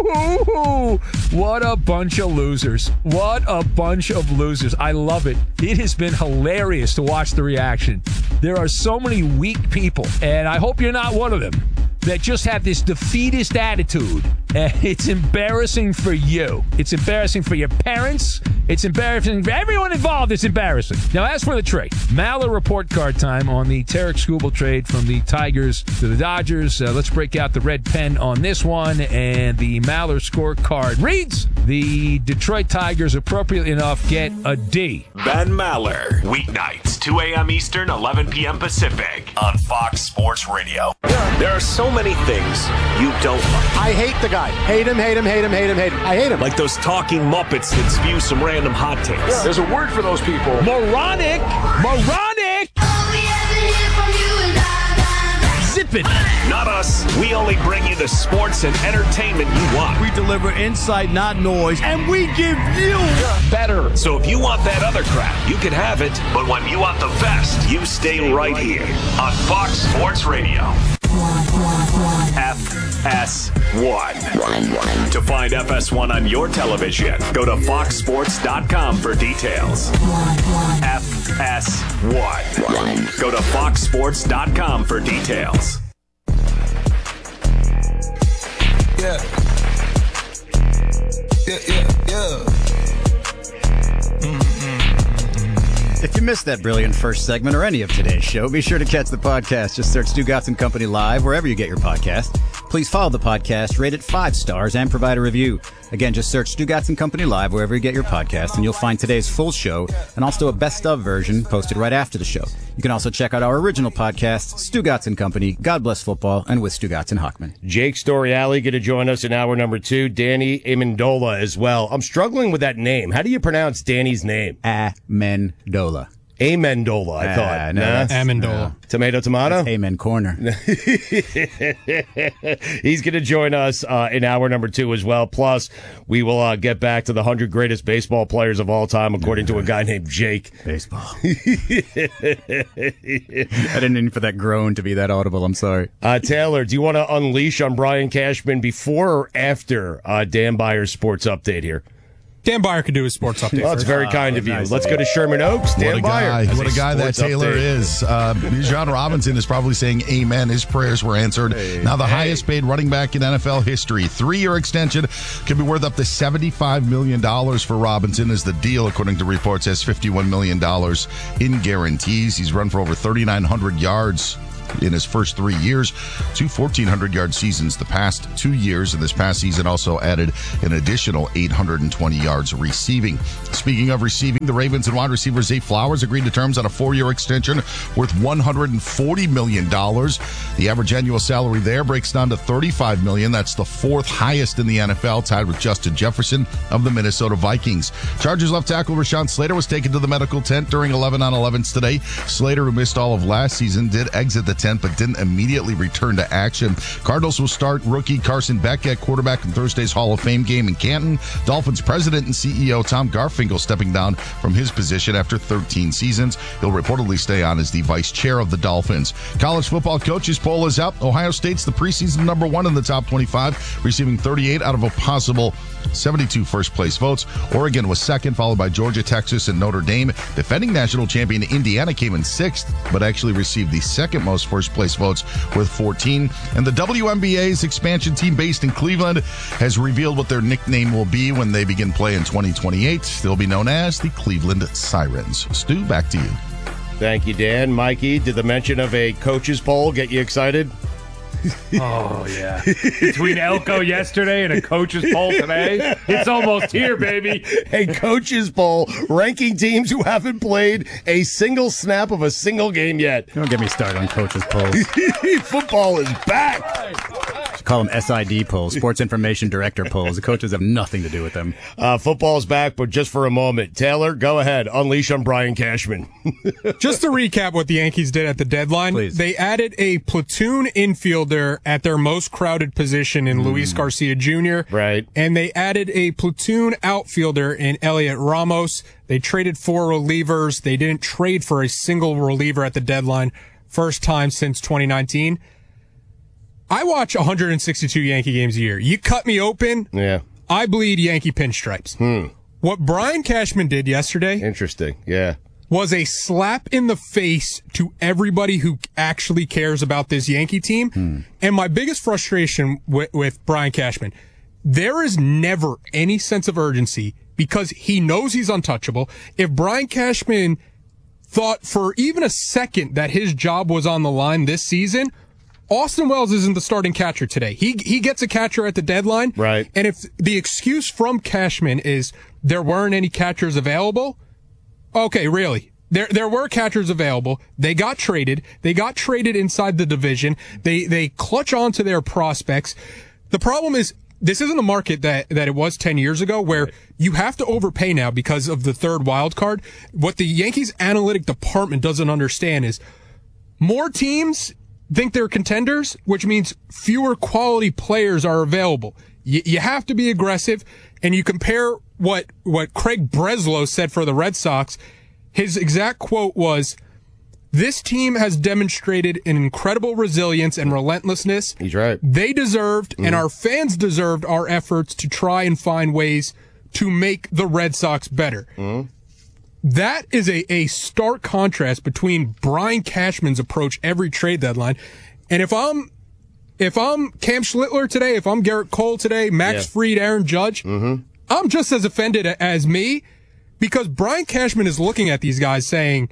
boo-hoo-hoo. What a bunch of losers. What a bunch of losers. I love it. It has been hilarious to watch the reaction. There are so many weak people, and I hope you're not one of them, that just have this defeatist attitude. And it's embarrassing for you. It's embarrassing for your parents. It's embarrassing for everyone involved. It's embarrassing. Now, as for the trade, Maller report card time on the Tarek Skubal trade from the Tigers to the Dodgers. Uh, let's break out the red pen on this one. And the Maller scorecard reads, the Detroit Tigers, appropriately enough, get a D. Ben Maller, weeknights, two a.m. Eastern, eleven p.m. Pacific on Fox Sports Radio. There are so many things you don't like. I hate the guy. Hate him, hate him, hate him, hate him, hate him. I hate him. Like those talking Muppets that spew some random hot takes. Yeah. There's a word for those people. Moronic! Moronic! Zip it! Not us. We only bring you the sports and entertainment you want. We deliver insight, not noise, and we give you better. So if you want that other crap, you can have it. But when you want the best, you stay right here on Fox Sports Radio. F S one. To find F S one on your television, go to fox sports dot com for details. F S one. Go to fox sports dot com for details. Yeah. Yeah, yeah, yeah. If you missed that brilliant first segment or any of today's show, be sure to catch the podcast. Just search Stugotz and Company Live wherever you get your podcast. Please follow the podcast, rate it five stars, and provide a review. Again, just search Stugotz and Company Live wherever you get your podcast, and you'll find today's full show and also a best-of version posted right after the show. You can also check out our original podcasts, Stugotz and Company, God Bless Football, and With Stugotz and Hockman. Jake Storiali going to join us in hour number two. Danny Amendola as well. I'm struggling with that name. How do you pronounce Danny's name? Amendola. Amendola, I Ah, thought. no, Nah? that's- Amendola. Tomato, tomato? That's Amen Corner. He's going to join us uh, in hour number two as well. Plus, we will uh, get back to the one hundred greatest baseball players of all time, according to a guy named Jake. Baseball. I didn't mean for that groan to be that audible. I'm sorry. Uh, Taylor, do you want to unleash on Brian Cashman before or after uh, Dan Byer's sports update here? Dan Byer could do his sports update. Well, that's first. very kind of you. nice. Let's go to Sherman Oaks. Dan What a Byer. guy, has what a guy that sports Taylor update. is. Uh, Bijan Robinson is probably saying amen. His prayers were answered. Now the highest paid running back in N F L history. Three-year extension could be worth up to seventy-five million dollars for Robinson as the deal, according to reports, has fifty-one million dollars in guarantees. He's run for over thirty-nine hundred yards in his first three years, two fourteen hundred yard seasons the past two years, and this past season also added an additional eight hundred twenty yards receiving. Speaking of receiving, the Ravens and wide receiver Zay Flowers agreed to terms on a four-year extension worth one hundred forty million dollars. The average annual salary there breaks down to thirty-five million dollars. That's the fourth highest in the N F L, tied with Justin Jefferson of the Minnesota Vikings. Chargers left tackle Rashawn Slater was taken to the medical tent during eleven on elevens today. Slater, who missed all of last season, did exit the tent but didn't immediately return to action. Cardinals will start rookie Carson Beck at quarterback in Thursday's Hall of Fame game in Canton. Dolphins president and C E O Tom Garfinkel stepping down from his position after thirteen seasons. He'll reportedly stay on as the vice chair of the Dolphins. College football coaches poll is out. Ohio State's the preseason number one in the top twenty-five, receiving thirty-eight out of a possible seventy-two first place votes. Oregon was second, followed by Georgia, Texas, and Notre Dame. Defending national champion Indiana came in sixth, but actually received the second most first place votes with fourteen. And the W N B A's expansion team based in Cleveland has revealed what their nickname will be when they begin play in twenty twenty-eight. They'll be known as the Cleveland Sirens. Stu, back to you. Thank you, Dan. Mikey, did the mention of a coach's poll get you excited? Oh, yeah. Between Elko yesterday and a coach's poll today, it's almost here, baby. A coach's poll ranking teams who haven't played a single snap of a single game yet. Don't get me started on coaches polls. Football is back. Call them S I D polls, Sports Information Director polls. The coaches have nothing to do with them. Uh, football's back, but just for a moment. Taylor, go ahead. Unleash on Brian Cashman. Just to recap what the Yankees did at the deadline, Please. They added a platoon infielder at their most crowded position in mm. Luis Garcia Junior Right. And they added a platoon outfielder in Elliot Ramos. They traded four relievers. They didn't trade for a single reliever at the deadline. First time since twenty nineteen. I watch one hundred sixty-two Yankee games a year. You cut me open, yeah, I bleed Yankee pinstripes. Hmm. What Brian Cashman did yesterday, interesting, yeah, was a slap in the face to everybody who actually cares about this Yankee team. Hmm. And my biggest frustration with, with Brian Cashman, there is never any sense of urgency because he knows he's untouchable. If Brian Cashman thought for even a second that his job was on the line this season, Austin Wells isn't the starting catcher today. He he gets a catcher at the deadline. Right. And if the excuse from Cashman is there weren't any catchers available, okay, really. There there were catchers available. They got traded. They got traded inside the division. They they clutch on to their prospects. The problem is this isn't a market that, that it was ten years ago where right. you have to overpay now because of the third wild card. What the Yankees analytic department doesn't understand is more teams think they're contenders, which means fewer quality players are available. You, you have to be aggressive, and you compare what what Craig Breslow said for the Red Sox. His exact quote was, "This team has demonstrated an incredible resilience and relentlessness. He's right. They deserved, mm. and our fans deserved, our efforts to try and find ways to make the Red Sox better." Mm. That is a, a stark contrast between Brian Cashman's approach every trade deadline. And if I'm, if I'm Cam Schlittler today, if I'm Garrett Cole today, Max yeah. Fried, Aaron Judge, mm-hmm. I'm just as offended as me because Brian Cashman is looking at these guys saying,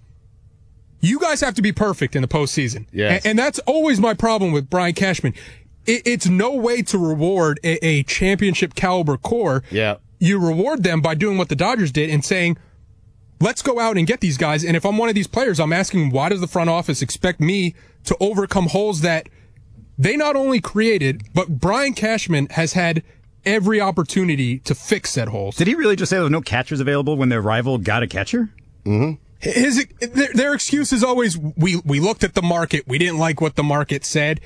you guys have to be perfect in the postseason. Yes. And, and that's always my problem with Brian Cashman. It, it's no way to reward a, a championship caliber core. Yeah. You reward them by doing what the Dodgers did and saying, let's go out and get these guys. And if I'm one of these players, I'm asking, why does the front office expect me to overcome holes that they not only created, but Brian Cashman has had every opportunity to fix said holes? Did he really just say there were no catchers available when their rival got a catcher? Mm-hmm. His their, their excuse is always we we looked at the market, we didn't like what the market said.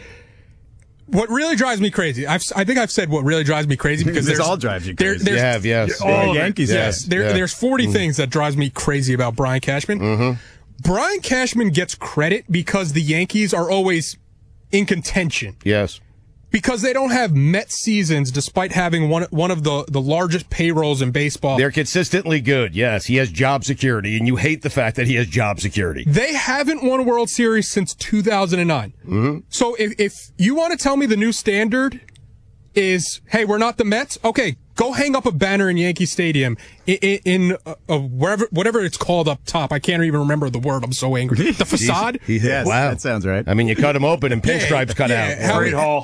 What really drives me crazy, I've, I think I've said what really drives me crazy because this there's all drives you there, crazy. there's, You have, yes. All Yeah, of it. Yankees, yes. There, yeah. There's forty Mm. things that drives me crazy about Brian Cashman. Mm-hmm. Brian Cashman gets credit because the Yankees are always in contention. Yes. Because they don't have Met seasons despite having one one of the, the largest payrolls in baseball. They're consistently good. Yes, he has job security, and you hate the fact that he has job security. They haven't won a World Series since two thousand nine. Mm-hmm. So if, if you want to tell me the new standard is, hey, we're not the Mets, okay, go hang up a banner in Yankee Stadium in, in, in uh, uh, wherever, whatever it's called up top. I can't even remember the word. I'm so angry. The facade? He's, he, Yes, wow. that sounds right. I mean, you cut him open and pinstripes cut yeah, out. how- Great Hall.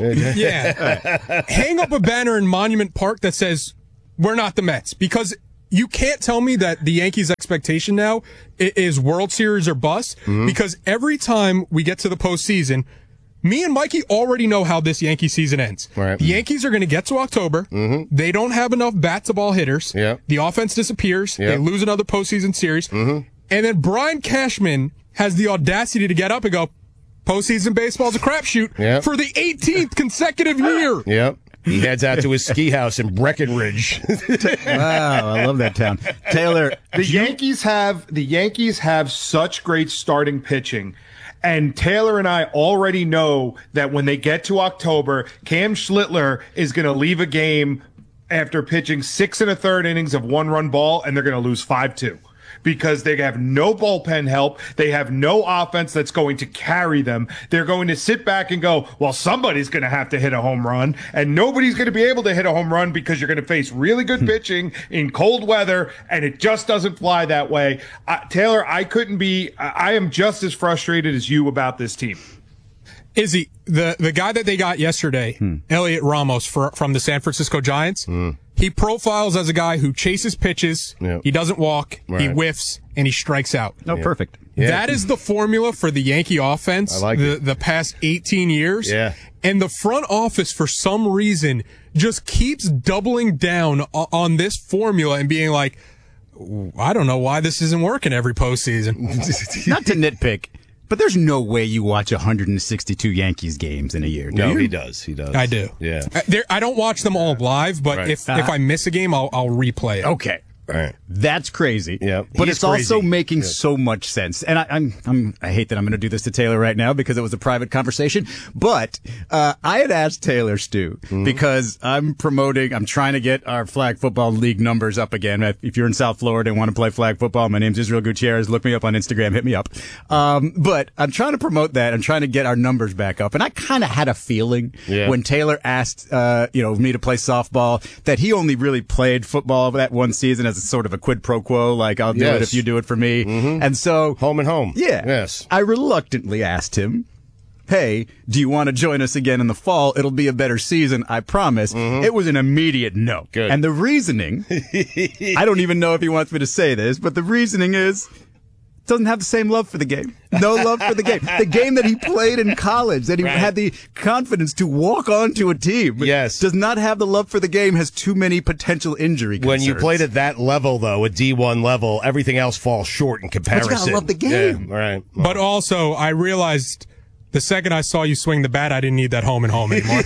Yeah. Hang up a banner in Monument Park that says, we're not the Mets. Because you can't tell me that the Yankees' expectation now i- is World Series or bust. Mm-hmm. Because every time we get to the postseason, me and Mikey already know how this Yankee season ends. Right. The Yankees are going to get to October. Mm-hmm. They don't have enough bat-to-ball hitters. Yeah. The offense disappears. Yeah. They lose another postseason series. Mm-hmm. And then Brian Cashman has the audacity to get up and go, postseason baseball's a crapshoot Yeah. for the eighteenth consecutive year. Yep. He heads out to his ski house in Breckenridge. Wow, I love that town. Taylor, The Yankees have the Yankees have such great starting pitching. And Taylor and I already know that when they get to October, Cam Schlittler is going to leave a game after pitching six and a third innings of one run ball, and they're going to lose five two. Because they have no bullpen help. They have no offense that's going to carry them. They're going to sit back and go, well, somebody's going to have to hit a home run, and nobody's going to be able to hit a home run because you're going to face really good pitching in cold weather, and it just doesn't fly that way. Uh, Taylor, I couldn't be, I am just as frustrated as you about this team. Izzy, the, the guy that they got yesterday, Hmm. Elliot Ramos for, from the San Francisco Giants, he profiles as a guy who chases pitches, Yep. he doesn't walk, he Right. whiffs, and he strikes out. no, perfect. Yeah. That is the formula for the Yankee offense I like the, it. the past eighteen years. Yeah. And the front office, for some reason, just keeps doubling down o- on this formula and being like, I don't know why this isn't working every postseason. Not to nitpick, but there's no way you watch one hundred sixty-two Yankees games in a year. Do No, you? he does. He does. I do. Yeah. I, there, I don't watch them all live, but Right. if, Uh, if I miss a game, I'll, I'll replay it. Okay. Right. That's crazy. Yeah, But he's it's also crazy. making Yeah. so much sense. And I, I'm, I'm, I hate that I'm going to do this to Taylor right now because it was a private conversation. But, uh, I had asked Taylor, Stu, Mm-hmm. because I'm promoting, I'm trying to get our flag football league numbers up again. If you're in South Florida and want to play flag football, my name's Israel Gutierrez. Look me up on Instagram. Hit me up. Um, but I'm trying to promote that. I'm trying to get our numbers back up. And I kind of had a feeling Yeah. when Taylor asked, uh, you know, me to play softball that he only really played football that one season as a sort of a quid pro quo, like I'll do Yes. it if you do it for me. Mhm. And so, Home and home. yeah, Yes. I reluctantly asked him, hey, do you want to join us again in the fall? It'll be a better season, I promise. It was an immediate no. Good. And the reasoning, I don't even know if he wants me to say this, but the reasoning is, doesn't have the same love for the game. No love for the game. The game that he played in college, that he Right. had the confidence to walk onto a team. Yes. Does not have the love for the game, has too many potential injury concerns. When you played at that level, though, a D one level, everything else falls short in comparison. gotta love the game. Yeah, right. But also, I realized the second I saw you swing the bat, I didn't need that home and home anymore.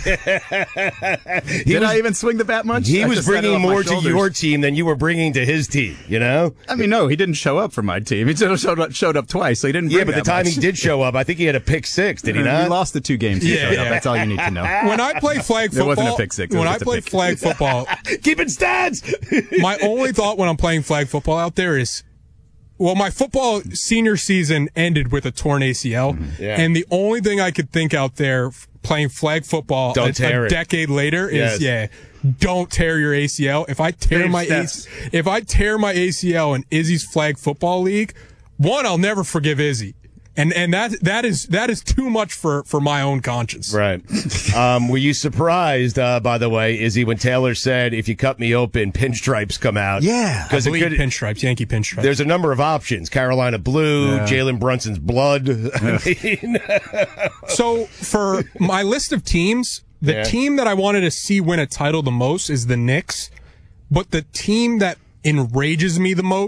Did I even swing the bat much? He I was just set it bringing off my more to shoulders. your team than you were bringing to his team, you know? I mean, no, he didn't show up for my team. He just showed up, showed up twice, so he didn't. Yeah, bring but the that time much. he did show up, I think he had a pick six, did he He not? lost the two games. He Yeah, showed up. yeah. That's all you need to know. When I play flag There football, wasn't a pick six, it when was I just a play pick. flag football, Keeping stats! my only thought when I'm playing flag football out there is, well, my football senior season ended with a torn A C L, Yeah. and the only thing I could think out there f- playing flag football Don't a, tear a it. decade later is, Yes. yeah, don't tear your A C L. If I tear Same my A- steps. if I tear my A C L in Izzy's flag football league, one, I'll never forgive Izzy. And and that that is that is too much for, for my own conscience. Right. Um, were you surprised, uh, by the way, Izzy, when Taylor said, if you cut me open, pinstripes come out? Yeah. I Because it believe could, pinstripes, Yankee pinstripes. there's a number of options. Carolina blue, Yeah. Jalen Brunson's blood. I mean, So for my list of teams, the Yeah. team that I wanted to see win a title the most is the Knicks, but the team that enrages me the most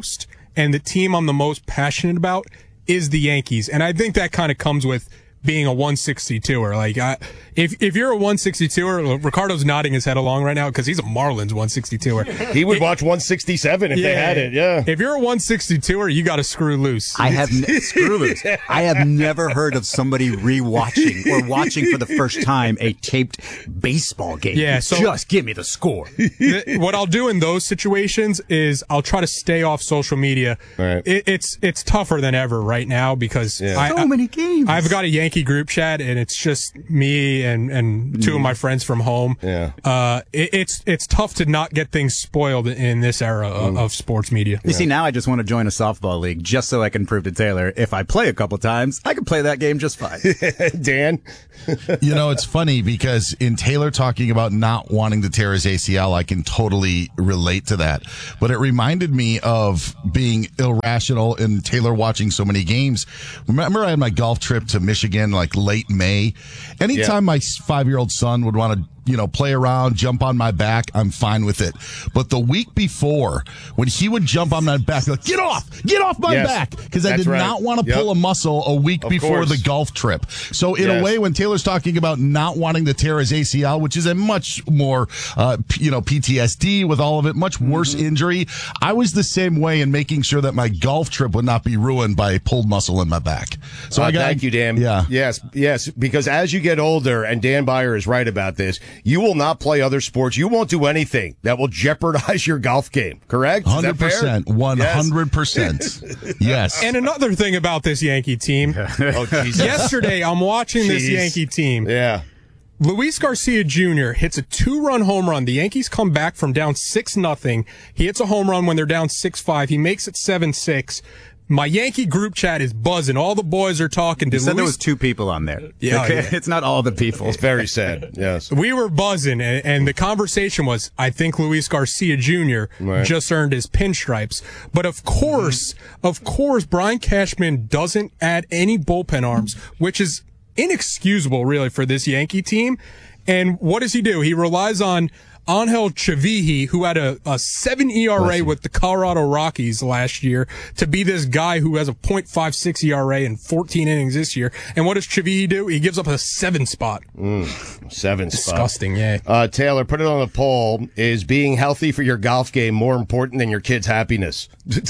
and the team I'm the most passionate about is the Yankees. And I think that kind of comes with being a one sixty-two-er. Like, I, if if you're a one sixty-two-er, Ricardo's nodding his head along right now because he's a Marlins one sixty-two-er. He would it, watch one sixty-seven if yeah, they had it, yeah. If you're a one sixty-two-er, you got to screw loose. I have ne- screw loose. I have never heard of somebody rewatching or watching for the first time a taped baseball game. Yeah, so just give me the score. th- what I'll do in those situations is I'll try to stay off social media. Right. It, it's it's tougher than ever right now because yeah. I, so many games. I've got a Yankee group chat and it's just me and, and two of my friends from home. Yeah. Uh, it, it's it's tough to not get things spoiled in this era of, of sports media. You yeah. see, now I just want to join a softball league just so I can prove to Taylor if I play a couple times, I can play that game just fine. Dan? You know, it's funny because in Taylor talking about not wanting to tear his A C L, I can totally relate to that. But it reminded me of being irrational and Taylor watching so many games. Remember I had my golf trip to Michigan like late May. Anytime yeah. my five-year-old son would want to, you know, play around, jump on my back, I'm fine with it. But the week before, when he would jump on my back, like, get off, get off my yes, back, because I did right. not want to yep. pull a muscle a week of before course. the golf trip. So in yes. a way, when Taylor's talking about not wanting to tear his A C L, which is a much more, uh, you know, P T S D with all of it, much worse mm-hmm. injury, I was the same way in making sure that my golf trip would not be ruined by a pulled muscle in my back. So uh, I got, thank you, Dan. Yeah. Yes, yes, because as you get older, and Dan Byer is right about this, you will not play other sports. You won't do anything that will jeopardize your golf game, correct? one hundred percent. one hundred percent. Yes. yes. And another thing about this Yankee team. Oh, Jesus. Yesterday, I'm watching this Jeez. Yankee team. Yeah. Luis Garcia Junior hits a two-run home run. The Yankees come back from down six nothing. He hits a home run when they're down six five. He makes it seven six. My Yankee group chat is buzzing. All the boys are talking. Did you said Luis... there was two people on there. Yeah, okay. yeah. It's not all the people. It's very sad. Yes. We were buzzing, and, and the conversation was, I think Luis Garcia Junior right. just earned his pinstripes. But of course, mm-hmm. of course, Brian Cashman doesn't add any bullpen arms, which is inexcusable, really, for this Yankee team. And what does he do? He relies on Angel Chavihi, who had a, a seven E R A with the Colorado Rockies last year, to be this guy who has a point five six E R A in fourteen innings this year. And what does Chavihi do? He gives up a seven spot. Mm, seven Disgusting, spot. Disgusting, yeah. Uh, Taylor, put it on the poll. Is being healthy for your golf game more important than your kid's happiness?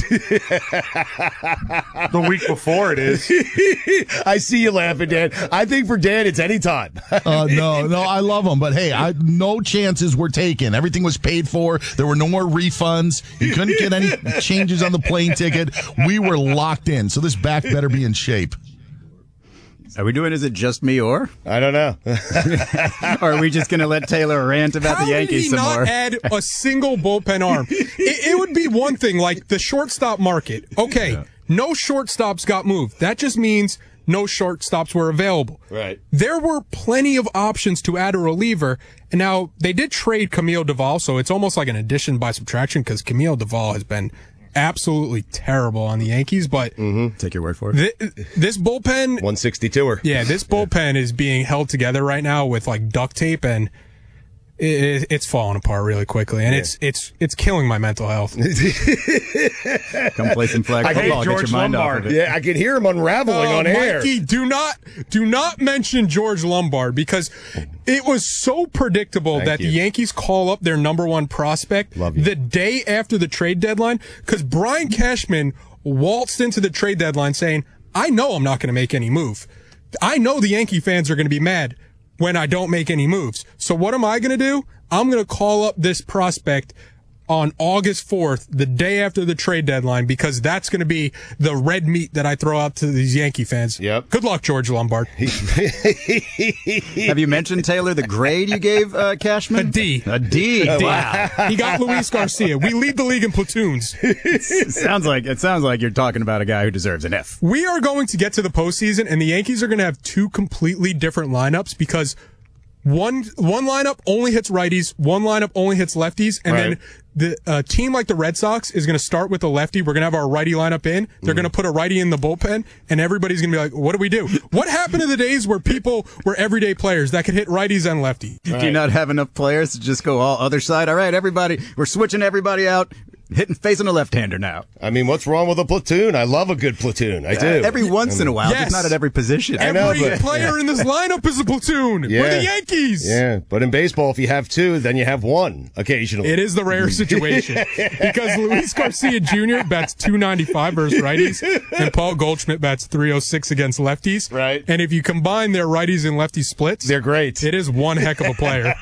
The week before it is. I see you laughing, Dan. I think for Dan, it's any time. uh, no, no, I love him. But hey, I, no chances were taken. Everything was paid for. There were no more refunds. You couldn't get any changes on the plane ticket. We were locked in. So this back better be in shape. Are we doing, is it just me or? I don't know. Or are we just going to let Taylor rant about How the Yankees some more? more? How did he not add a single bullpen arm? It, it would be one thing, like the shortstop market. Okay, yeah. No shortstops got moved. That just means no shortstops were available. Right. There were plenty of options to add a reliever. And now they did trade Camille Duvall, so it's almost like an addition by subtraction because Camille Duvall has been absolutely terrible on the Yankees. But mm-hmm. take your word for it. Th- this bullpen, one sixty-two-er. Yeah, this bullpen is being held together right now with like duct tape, and it, it's falling apart really quickly, and yeah. it's it's it's killing my mental health. Come play some flag I football. hate George Get your mind Lombard. off of it. Yeah, I can hear him unraveling uh, on air. Mikey, do not do not mention George Lombard because it was so predictable Thank that you. the Yankees call up their number one prospect the day after the trade deadline because Brian Cashman waltzed into the trade deadline saying, I know I'm not going to make any move. I know the Yankee fans are going to be mad when I don't make any moves. So what am I going to do? I'm going to call up this prospect on August fourth, the day after the trade deadline, because that's going to be the red meat that I throw out to these Yankee fans. Yep. Good luck, George Lombard. Have you mentioned, Taylor, the grade you gave uh, Cashman? A D. A D. D. Wow. He got Luis Garcia. We lead the league in platoons. It sounds like it sounds like you're talking about a guy who deserves an F. We are going to get to the postseason, and the Yankees are going to have two completely different lineups because One one lineup only hits righties, one lineup only hits lefties, and right. then the uh, team like the Red Sox is going to start with a lefty. We're going to have our righty lineup in. They're mm. going to put a righty in the bullpen, and everybody's going to be like, what do we do? What happened to the days where people were everyday players that could hit righties and lefty? Right. Do you not have enough players to just go all other side? All right, everybody, we're switching everybody out. hitting facing a left-hander now. I mean, what's wrong with a platoon? I love a good platoon. I do. Every once I mean, in a while, yes. just not at every position. I know, Every but- player yeah. in this lineup is a platoon. Yeah. We're the Yankees. Yeah, but in baseball, if you have two, then you have one occasionally. It is the rare situation because Luis Garcia Junior bats two ninety-five versus righties, and Paul Goldschmidt bats three oh six against lefties. Right. And if you combine their righties and lefty splits, they're great. It is one heck of a player.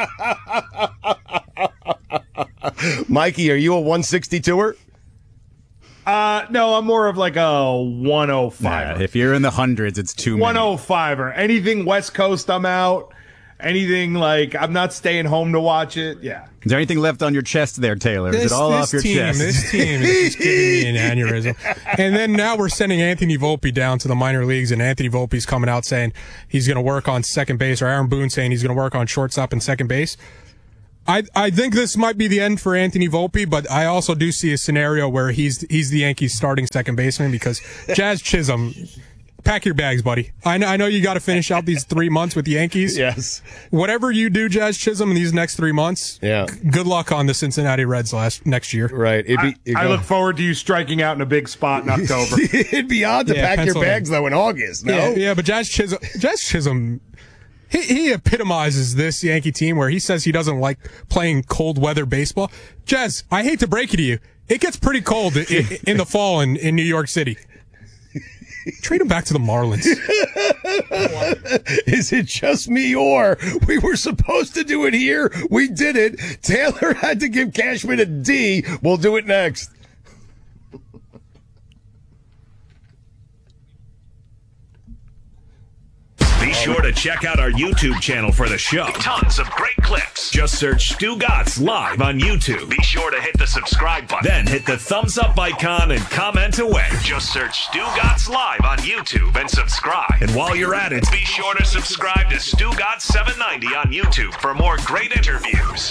Mikey, are you a one sixty-two-er? Uh, no, I'm more of like a one oh five. Nah, if you're in the hundreds, it's too many. one oh five-er. Anything West Coast, I'm out. Anything like I'm not staying home to watch it. Yeah. Is there anything left on your chest there, Taylor? This, is it all this off your team, chest? This team is just giving me an aneurysm. And then now we're sending Anthony Volpe down to the minor leagues, and Anthony Volpe's coming out saying he's going to work on second base, or Aaron Boone saying he's going to work on shortstop and second base. I I think this might be the end for Anthony Volpe, but I also do see a scenario where he's he's the Yankees' starting second baseman because Jazz Chisholm. Pack your bags, buddy. I know, I know you got to finish out these three months with the Yankees. Yes. Whatever you do, Jazz Chisholm, in these next three months, yeah. g- good luck on the Cincinnati Reds last next year. Right. It'd be, I, I look forward to you striking out in a big spot in October. It'd be odd to Yeah, pack your Pennsylvania. bags, though, in August, no? Yeah, yeah but Jazz Chisholm, Jazz Chisholm he, he epitomizes this Yankee team where he says he doesn't like playing cold weather baseball. Jazz, I hate to break it to you. It gets pretty cold in, in the fall in, in New York City. Trade him back to the Marlins. Is it just me or we were supposed to do it here? We did it. Taylor had to give Cashman a D. We'll do it next. Be sure to check out our YouTube channel for the show. Tons of great clips. Just search Stu Gatz live on YouTube. Be sure to hit the subscribe button. Then hit the thumbs up icon and comment away. Just search Stu Gatz live on YouTube and subscribe. And while you're at it, be sure to subscribe to Stu Gatz seven ninety on YouTube for more great interviews.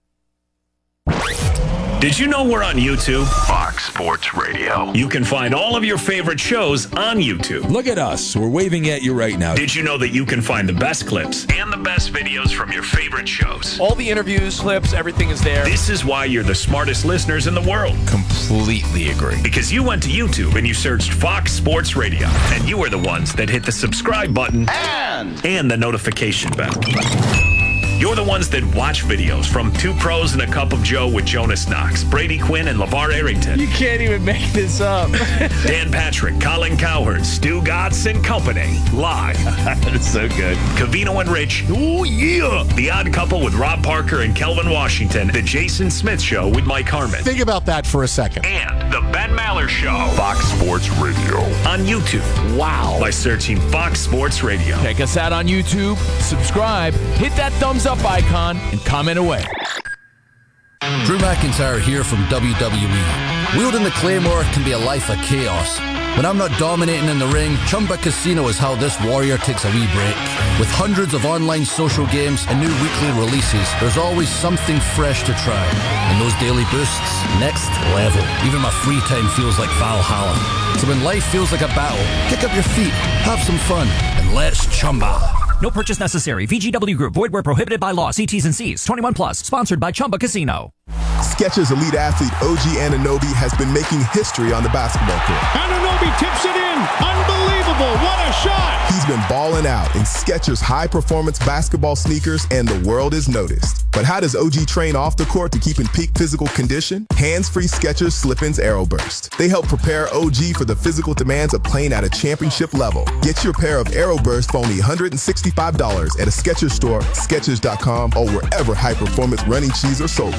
Did you know we're on YouTube? Fox Sports Radio. You can find all of your favorite shows on YouTube. Look at us. We're waving at you right now. Did you know that you can find the best clips and the best videos from your favorite shows? All the interviews, clips, everything is there. This is why you're the smartest listeners in the world. Completely agree. Because you went to YouTube and you searched Fox Sports Radio, and you were the ones that hit the subscribe button and, and the notification bell. You're the ones that watch videos from Two Pros and a Cup of Joe with Jonas Knox, Brady Quinn, and LeVar Arrington. You can't even make this up. Dan Patrick, Colin Cowherd, Stu Gatz and Company. Live. That is so good. Covino and Rich. Oh, yeah. The Odd Couple with Rob Parker and Kelvin Washington. The Jason Smith Show with Mike Harmon. Think about that for a second. And The Ben Maller Show. Fox Sports Radio. On YouTube. Wow. By searching Fox Sports Radio. Check us out on YouTube. Subscribe. Hit that thumbs up icon and comment away. Drew McIntyre here from W W E. Wielding the Claymore can be a life of chaos. When I'm not dominating in the ring, Chumba Casino is how this warrior takes a wee break. With hundreds of online social games and new weekly releases, there's always something fresh to try. And those daily boosts, next level. Even my free time feels like Valhalla. So when life feels like a battle, kick up your feet, have some fun, and let's chumba. No purchase necessary. V G W Group. Void where prohibited by law. See T's and C's. twenty-one plus. Sponsored by Chumba Casino. Skechers elite athlete O G Anunoby has been making history on the basketball court. Anunoby tips it in. Unbelievable. What a shot. He's been balling out in Skechers high-performance basketball sneakers, and the world is noticed. But how does O G train off the court to keep in peak physical condition? Hands-free Skechers Slip-ins Aeroburst. They help prepare O G for the physical demands of playing at a championship level. Get your pair of Aeroburst for only one hundred sixty-five dollars at a Skechers store, Skechers dot com, or wherever high-performance running shoes are sold.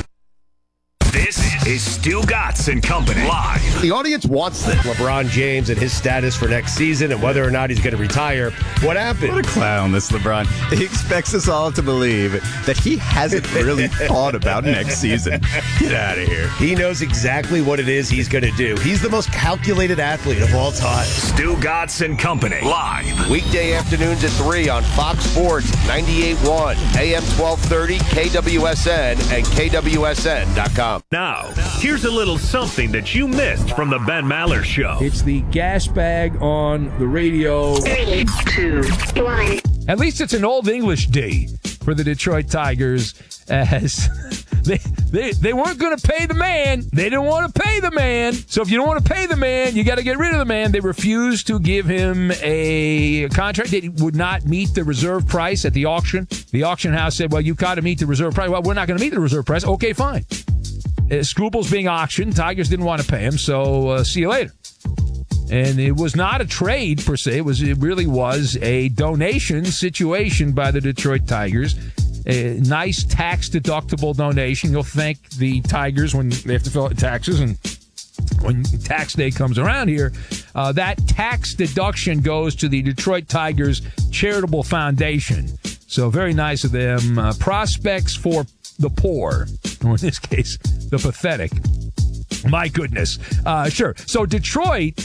This is Stu Gatz and Company live. The audience wants this. LeBron James and his status for next season and whether or not he's going to retire. What happened? What a clown, this LeBron. He expects us all to believe that he hasn't really thought about next season. Get out of here. He knows exactly what it is he's going to do. He's the most calculated athlete of all time. Stu Gatz and Company live. Weekday afternoons at three on Fox Sports ninety-eight point one, A M twelve thirty, K W S N, and K W S N dot com. Now, here's a little something that you missed from the Ben Maller Show. It's the gas bag on the radio. Three, two, one. At least it's an Old English day for the Detroit Tigers as they, they, they weren't going to pay the man. They didn't want to pay the man. So if you don't want to pay the man, you got to get rid of the man. They refused to give him a contract that would not meet the reserve price at the auction. The auction house said, well, you got to meet the reserve price. Well, we're not going to meet the reserve price. Okay, fine. Uh, Skubals being auctioned. Tigers didn't want to pay him, so uh, see you later. And it was not a trade per se. It was. It really was a donation situation by the Detroit Tigers. A nice tax-deductible donation. You'll thank the Tigers when they have to fill out taxes. And when tax day comes around here, uh, that tax deduction goes to the Detroit Tigers Charitable Foundation. So very nice of them. Uh, prospects for the poor, or in this case, the pathetic. My goodness. Uh, sure. So Detroit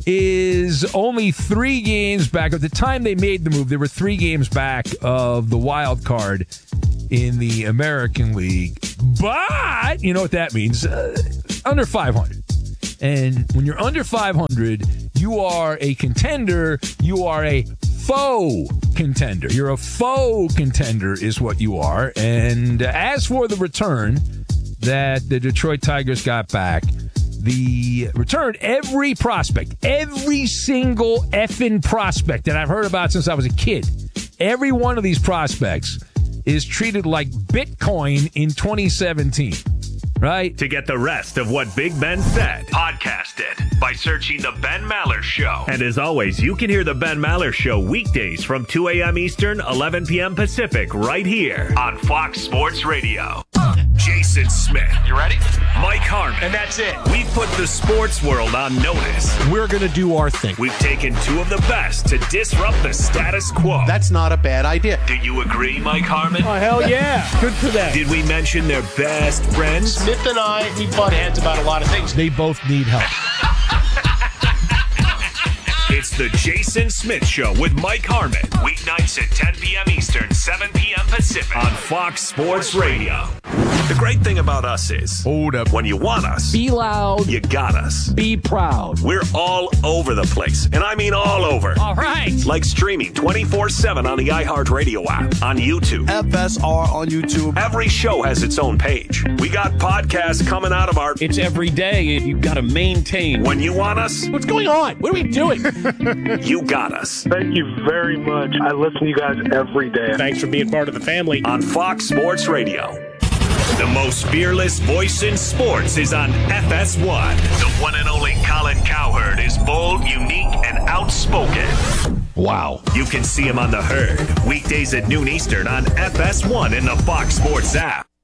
is only three games back. At the time they made the move, they were three games back of the wild card in the American League. But you know what that means. Uh, under five hundred. And when you're under five hundred, you are a contender. You are a faux contender. You're a faux contender is what you are. And as for the return that the Detroit Tigers got back, the return, every prospect, every single effing prospect that I've heard about since I was a kid, every one of these prospects is treated like Bitcoin in twenty seventeen. Right? To get the rest of what Big Ben said, podcast it by searching The Ben Maller Show. And as always, you can hear The Ben Maller Show weekdays from two a.m. Eastern, eleven p.m. Pacific, right here on Fox Sports Radio. Jason Smith. You ready? Mike Harmon. And that's it. We've put the sports world on notice. We're going to do our thing. We've taken two of the best to disrupt the status quo. That's not a bad idea. Do you agree, Mike Harmon? Oh, hell yeah. Good for them. Did we mention their best friends? Smith and I, we butt heads about a lot of things. They both need help. It's the Jason Smith Show with Mike Harmon. Weeknights at ten p.m. Eastern, seven p.m. Pacific on Fox Sports Radio. The great thing about us is, hold up. When you want us, Be loud. you got us. Be proud. We're all over the place, and I mean all over. All right. Like streaming twenty-four seven on the iHeartRadio app, on YouTube. F S R on YouTube. Every show has its own page. We got podcasts coming out of our... It's every day. You've got to maintain. When you want us, What's going on? What are we doing? you got us. Thank you very much. I listen to you guys every day. Thanks for being part of the family. On Fox Sports Radio. The most fearless voice in sports is on F S one. The one and only Colin Cowherd is bold, unique, and outspoken. Wow. You can see him on The Herd, weekdays at noon Eastern on F S one in the Fox Sports app.